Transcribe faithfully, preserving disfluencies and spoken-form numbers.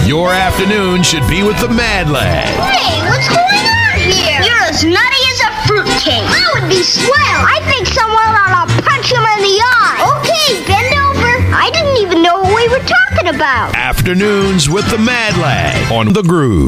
Your afternoon should be with the Mad Lad. Hey, what's going on here? You're as nutty as a fruitcake. That would be swell. I think someone ought to punch him in the eye. Okay, bend over. I didn't even know what we were talking about. Afternoons with the Mad Lad on The Groove.